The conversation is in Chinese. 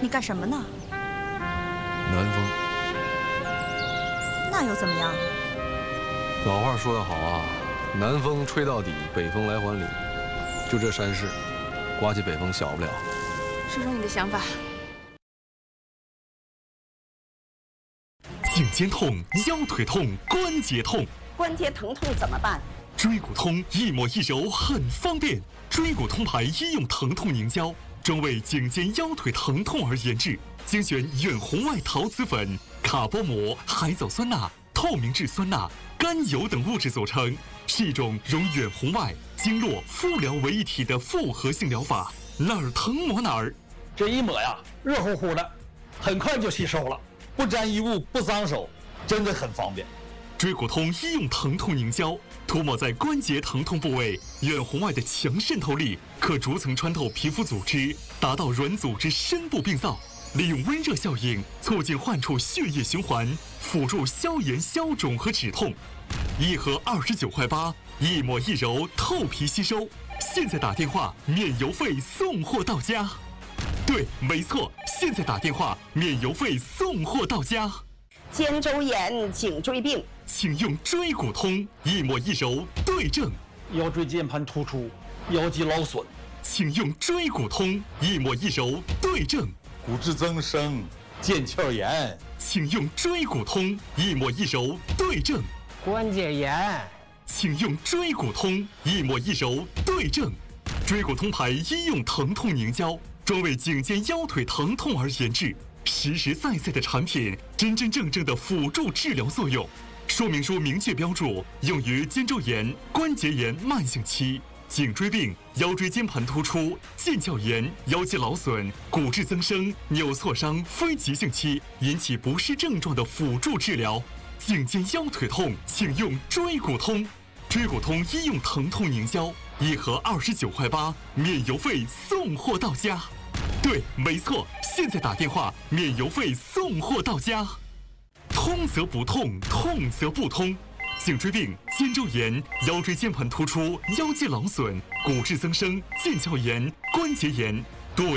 你干什么呢？ 南风。 那又怎么样？ 老话说得好啊，南风吹到底，北风来还里。就这山势，刮起北风小不了。 说说你的想法。 颈肩痛、腰腿痛、关节痛。 关节疼痛怎么办？ 椎骨通一抹一揉很方便。椎骨通牌医用疼痛凝胶，专为颈肩腰腿疼痛而研制，精选远红外陶瓷粉、卡波膜、海藻酸钠、透明质酸钠、甘油等物质组成，是一种融远红外、经络、敷疗为一体的复合性疗法，哪儿疼抹哪儿。 这一抹呀，热乎乎的，很快就吸收了，不沾衣物，不脏手，真的很方便。 椎骨通医用疼痛凝胶，涂抹在关节疼痛部位，远红外的强渗透力可逐层穿透皮肤组织，达到软组织深部病灶，利用温热效应促进患处血液循环，辅助消炎消肿和止痛。一盒29块8，一抹一揉，透皮吸收。现在打电话免邮费送货到家。对，没错，现在打电话免邮费送货到家。 肩周炎、颈椎病， 请用椎骨通，一抹一揉对症。 腰椎间盘突出、腰肌劳损， 请用椎骨通，一抹一揉对症。 骨质增生、腱鞘炎， 请用椎骨通，一抹一揉对症。 关节炎， 请用椎骨通，一抹一揉对症。椎骨通牌医用疼痛凝胶，专为颈肩腰腿疼痛而研制。实实在在的产品，真真正正的辅助治疗作用。说明书明确标注，用于肩周炎、关节炎慢性期、颈椎病、腰椎间盘突出、腱鞘炎、腰肌劳损、骨质增生、扭挫伤非急性期引起不适症状的辅助治疗。颈肩腰腿痛，请用椎骨通。椎骨通医用疼痛凝胶，一盒29块8，免邮费送货到家。对，没错，现在打电话免邮费送货到家。通则不痛，痛则不通。颈椎病、肩周炎、腰椎间盘突出、腰肌劳损、骨质增生、腱鞘炎、关节炎、